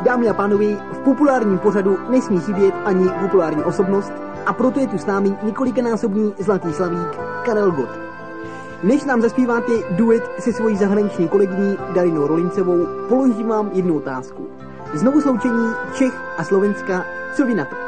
Dámy a pánové, v populárním pořadu nesmí chybět ani populární osobnost a proto je tu s námi několikanásobný zlatý slavík Karel Gott. Než nám zaspíváte duet se svojí zahraniční kolegyní Darinou Rolincovou, položím vám jednu otázku. Znovu sloučení Čech a Slovenska, co vy na to?